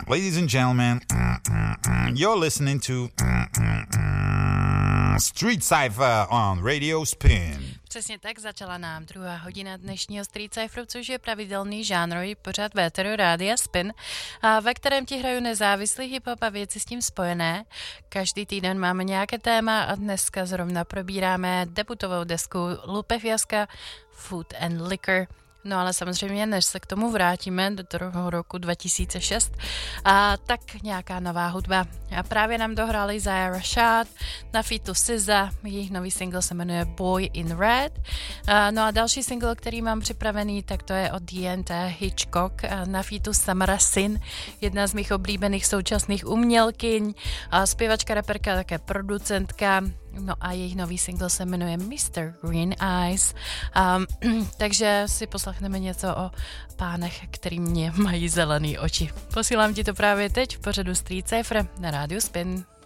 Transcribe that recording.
Ladies and gentlemen, you're listening to Street Cypher on Radio Spin. Přesně tak začala nám druhá hodina dnešního Street Cypheru, což je pravidelný žánrový pořad véteru Rádia Spin, ve kterém ti hraju nezávislý hip-hop a věci s tím spojené. Každý týden máme nějaké téma a dneska zrovna probíráme debutovou desku Lupe Fiasca Food and Liquor. No ale samozřejmě, než se k tomu vrátíme do toho roku 2006, tak nějaká nová hudba. A právě nám dohráli Zaya Rashad na featu SZA, jejich nový single se jmenuje Boy in Red. No a další single, který mám připravený, tak to je od D&T Hitchcock na featu Samara Sin, jedna z mých oblíbených současných umělkyň, zpěvačka, raperka, také producentka. No a jejich nový single se jmenuje Mr. Green Eyes. Takže si poslechneme něco o pánech, který mě mají zelený oči. Posílám ti to právě teď v pořadu Street Cypher na Rádiu Spin.